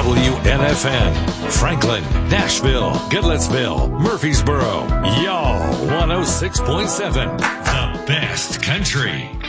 WNFN, Franklin, Nashville, Goodlettsville, Murfreesboro, y'all 106.7, the best country.